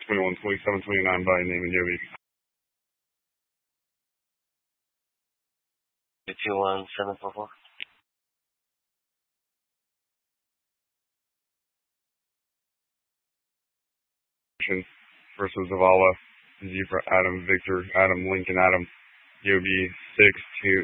21, 27, 29 by name and Yobi. 21744. First was Zavala, Z for Adam, Victor, Adam, Lincoln, Adam, Yobi, 6, 2.